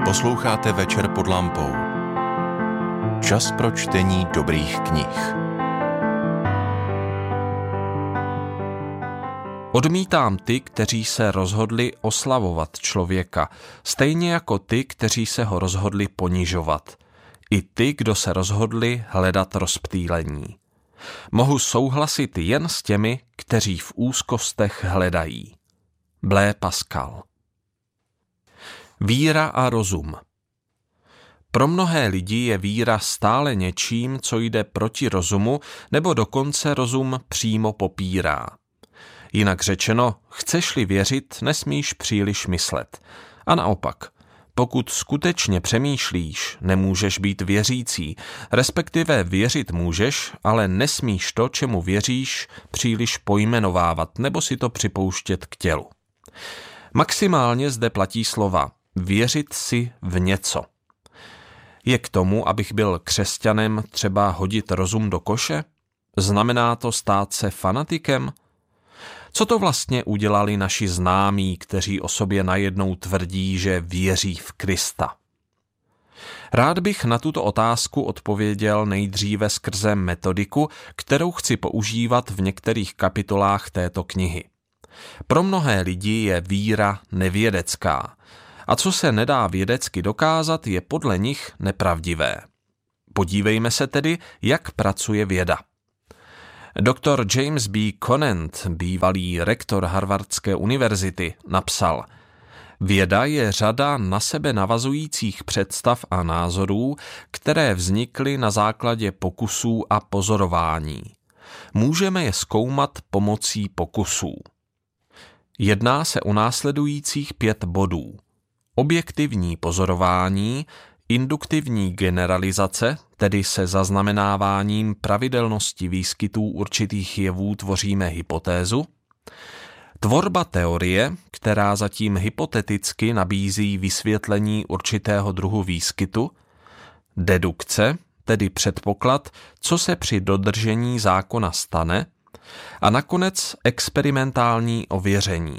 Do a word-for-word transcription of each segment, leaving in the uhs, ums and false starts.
Posloucháte Večer pod lampou. Čas pro čtení dobrých knih. Odmítám ty, kteří se rozhodli oslavovat člověka, stejně jako ty, kteří se ho rozhodli ponižovat. I ty, kdo se rozhodli hledat rozptýlení. Mohu souhlasit jen s těmi, kteří v úzkostech hledají. Blaise Pascal. Víra a rozum. Pro mnohé lidi je víra stále něčím, co jde proti rozumu, nebo dokonce rozum přímo popírá. Jinak řečeno, chceš-li věřit, nesmíš příliš myslet. A naopak, pokud skutečně přemýšlíš, nemůžeš být věřící, respektive věřit můžeš, ale nesmíš to, čemu věříš, příliš pojmenovávat nebo si to připouštět k tělu. Maximálně zde platí slova věřit si v něco. Je k tomu, abych byl křesťanem, třeba hodit rozum do koše? Znamená to stát se fanatikem? Co to vlastně udělali naši známí, kteří o sobě najednou tvrdí, že věří v Krista? Rád bych na tuto otázku odpověděl nejdříve skrze metodiku, kterou chci používat v některých kapitolách této knihy. Pro mnohé lidi je víra nevědecká. A co se nedá vědecky dokázat, je podle nich nepravdivé. Podívejme se tedy, jak pracuje věda. doktor James B. Conant, bývalý rektor Harvardské univerzity, napsal: Věda je řada na sebe navazujících představ a názorů, které vznikly na základě pokusů a pozorování. Můžeme je zkoumat pomocí pokusů. Jedná se o následujících pět bodů. Objektivní pozorování, induktivní generalizace, tedy se zaznamenáváním pravidelnosti výskytů určitých jevů tvoříme hypotézu, tvorba teorie, která zatím hypoteticky nabízí vysvětlení určitého druhu výskytu, dedukce, tedy předpoklad, co se při dodržení zákona stane, a nakonec experimentální ověření.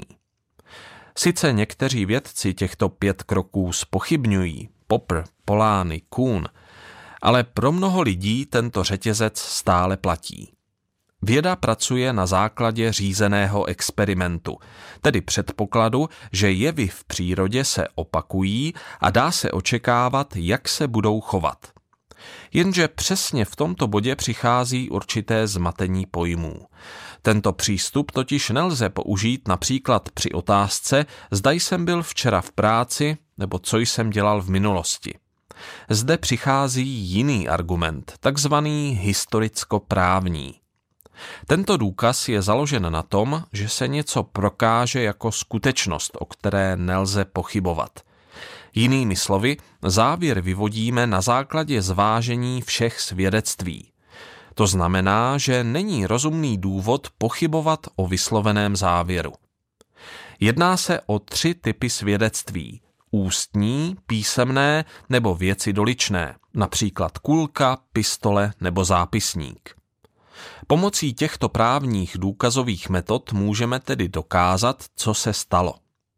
Sice někteří vědci těchto pět kroků zpochybňují, Popper, Polanyi, Kuhn, ale pro mnoho lidí tento řetězec stále platí. Věda pracuje na základě řízeného experimentu, tedy předpokladu, že jevy v přírodě se opakují a dá se očekávat, jak se budou chovat. Jenže přesně v tomto bodě přichází určité zmatení pojmů. Tento přístup totiž nelze použít například při otázce, zda jsem byl včera v práci nebo co jsem dělal v minulosti. Zde přichází jiný argument, takzvaný historicko-právní. Tento důkaz je založen na tom, že se něco prokáže jako skutečnost, o které nelze pochybovat. Jinými slovy, závěr vyvodíme na základě zvážení všech svědectví. To znamená, že není rozumný důvod pochybovat o vysloveném závěru. Jedná se o tři typy svědectví: ústní, písemné nebo věci doličné, například kulka, pistole nebo zápisník. Pomocí těchto právních důkazových metod můžeme tedy dokázat, co se stalo.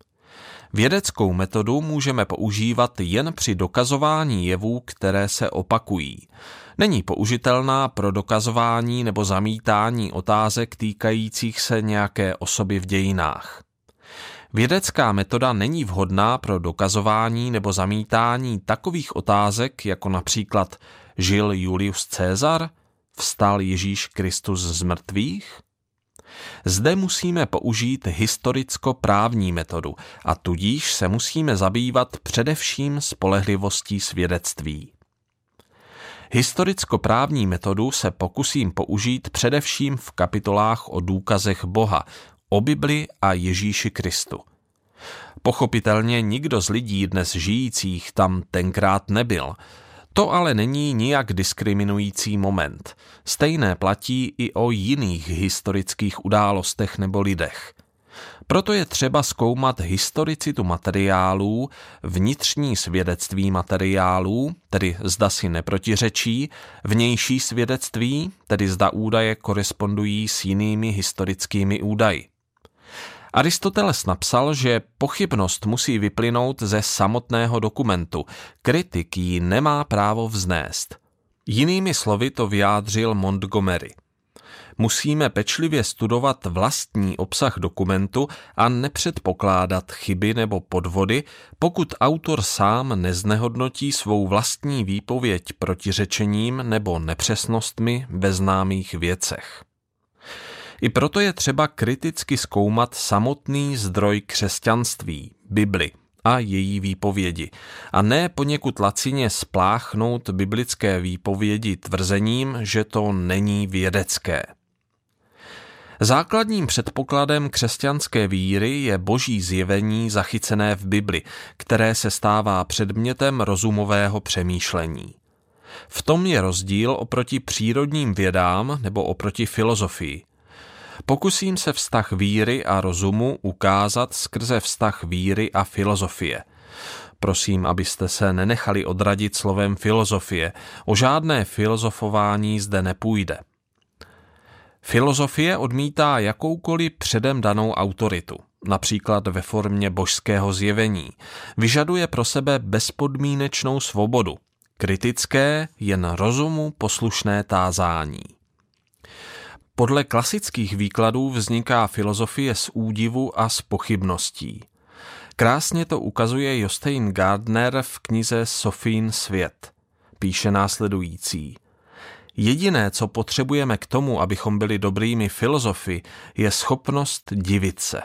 Vědeckou metodu můžeme používat jen při dokazování jevů, které se opakují. Není použitelná pro dokazování nebo zamítání otázek týkajících se nějaké osoby v dějinách. Vědecká metoda není vhodná pro dokazování nebo zamítání takových otázek, jako například žil Julius Caesar, vstal Ježíš Kristus z mrtvých? Zde musíme použít historicko-právní metodu a tudíž se musíme zabývat především spolehlivostí svědectví. Historicko-právní metodu se pokusím použít především v kapitolách o důkazech Boha, o Bibli a Ježíši Kristu. Pochopitelně nikdo z lidí dnes žijících tam tenkrát nebyl. To ale není nijak diskriminující moment. Stejné platí i o jiných historických událostech nebo lidech. Proto je třeba zkoumat historicitu materiálů, vnitřní svědectví materiálů, tedy zda si neprotiřečí, vnější svědectví, tedy zda údaje korespondují s jinými historickými údaji. Aristoteles napsal, že pochybnost musí vyplynout ze samotného dokumentu, kritik ji nemá právo vznést. Jinými slovy to vyjádřil Montgomery. Musíme pečlivě studovat vlastní obsah dokumentu a nepředpokládat chyby nebo podvody, pokud autor sám neznehodnotí svou vlastní výpověď protiřečením nebo nepřesnostmi ve známých věcech. I proto je třeba kriticky zkoumat samotný zdroj křesťanství, Bibli a její výpovědi, a ne poněkud lacině spláchnout biblické výpovědi tvrzením, že to není vědecké. Základním předpokladem křesťanské víry je boží zjevení zachycené v Bibli, které se stává předmětem rozumového přemýšlení. V tom je rozdíl oproti přírodním vědám nebo oproti filozofii. Pokusím se vztah víry a rozumu ukázat skrze vztah víry a filozofie. Prosím, abyste se nenechali odradit slovem filozofie. O žádné filozofování zde nepůjde. Filozofie odmítá jakoukoliv předem danou autoritu, například ve formě božského zjevení. Vyžaduje pro sebe bezpodmínečnou svobodu, kritické, jen rozumu poslušné tázání. Podle klasických výkladů vzniká filozofie z údivu a z pochybností. Krásně to ukazuje Jostein Gardner v knize Sofín svět. Píše následující. Jediné, co potřebujeme k tomu, abychom byli dobrými filozofy, je schopnost divit se.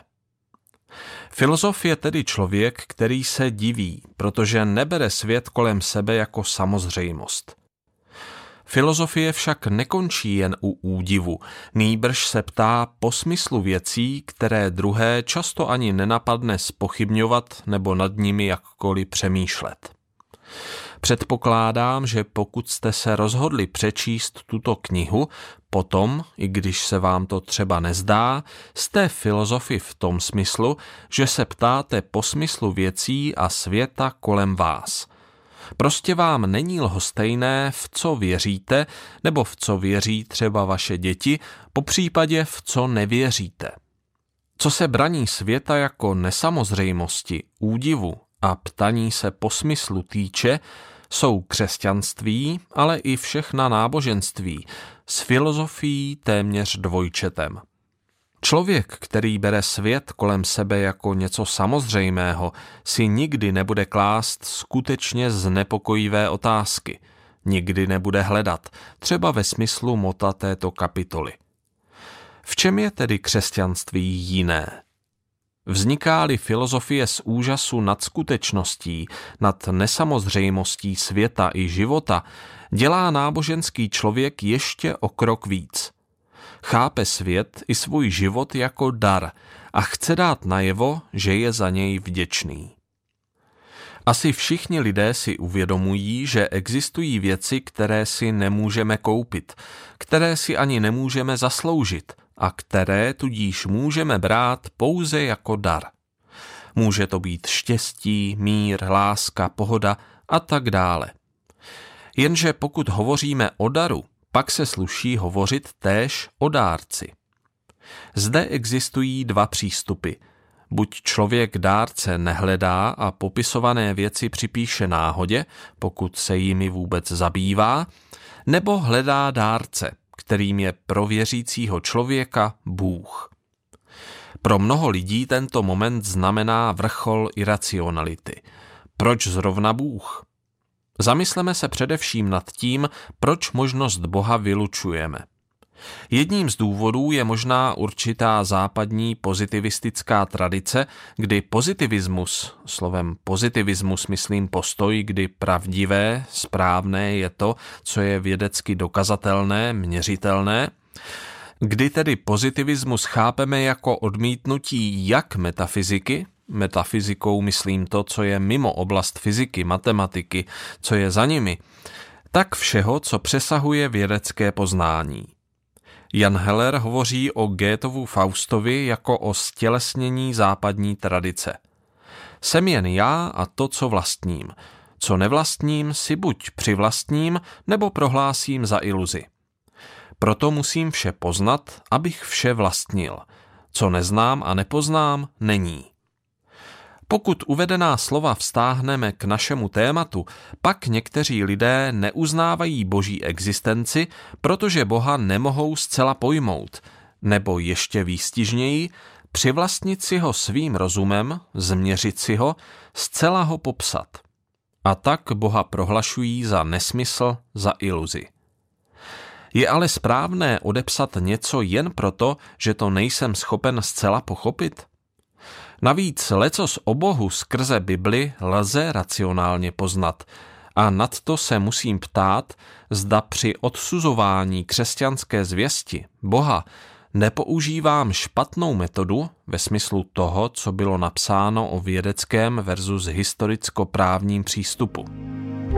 Filozof je tedy člověk, který se diví, protože nebere svět kolem sebe jako samozřejmost. Filozofie však nekončí jen u údivu, nýbrž se ptá po smyslu věcí, které druhé často ani nenapadne zpochybňovat nebo nad nimi jakkoliv přemýšlet. Předpokládám, že pokud jste se rozhodli přečíst tuto knihu, potom, i když se vám to třeba nezdá, jste filozofi v tom smyslu, že se ptáte po smyslu věcí a světa kolem vás. Prostě vám není lhostejné, v co věříte, nebo v co věří třeba vaše děti, popřípadě v co nevěříte. Co se braní světa jako nesamozřejmosti, údivu a ptaní se po smyslu týče, jsou křesťanství, ale i všechna náboženství, s filozofií téměř dvojčetem. Člověk, který bere svět kolem sebe jako něco samozřejmého, si nikdy nebude klást skutečně znepokojivé otázky. Nikdy nebude hledat, třeba ve smyslu mota této kapitoly. V čem je tedy křesťanství jiné? Vzniká-li filozofie z úžasu nad skutečností, nad nesamozřejmostí světa i života, dělá náboženský člověk ještě o krok víc. Chápe svět i svůj život jako dar a chce dát najevo, že je za něj vděčný. Asi všichni lidé si uvědomují, že existují věci, které si nemůžeme koupit, které si ani nemůžeme zasloužit a které tudíž můžeme brát pouze jako dar. Může to být štěstí, mír, láska, pohoda a tak dále. Jenže pokud hovoříme o daru, pak se sluší hovořit též o dárci. Zde existují dva přístupy. Buď člověk dárce nehledá a popisované věci připíše náhodě, pokud se jimi vůbec zabývá, nebo hledá dárce, kterým je pro věřícího člověka Bůh. Pro mnoho lidí tento moment znamená vrchol iracionality. Proč zrovna Bůh? Zamysleme se především nad tím, proč možnost Boha vylučujeme. Jedním z důvodů je možná určitá západní pozitivistická tradice, kdy pozitivismus, slovem pozitivismus myslím postoj, kdy pravdivé, správné je to, co je vědecky dokazatelné, měřitelné, kdy tedy pozitivismus chápeme jako odmítnutí jak metafyziky, metafyzikou myslím to, co je mimo oblast fyziky, matematiky, co je za nimi, tak všeho, co přesahuje vědecké poznání. Jan Heller hovoří o Goetheovu Faustovi jako o stělesnění západní tradice. Jsem jen já a to, co vlastním. Co nevlastním, si buď přivlastním, nebo prohlásím za iluzi. Proto musím vše poznat, abych vše vlastnil. Co neznám a nepoznám, není. Pokud uvedená slova vztáhneme k našemu tématu, pak někteří lidé neuznávají Boží existenci, protože Boha nemohou zcela pojmout, nebo ještě výstižněji, přivlastnit si ho svým rozumem, změřit si ho, zcela ho popsat. A tak Boha prohlašují za nesmysl, za iluzi. Je ale správné odepsat něco jen proto, že to nejsem schopen zcela pochopit? Navíc lecos o Bohu skrze Bibli lze racionálně poznat a nadto se musím ptát, zda při odsuzování křesťanské zvěsti Boha nepoužívám špatnou metodu ve smyslu toho, co bylo napsáno o vědeckém versus historicko-právním přístupu.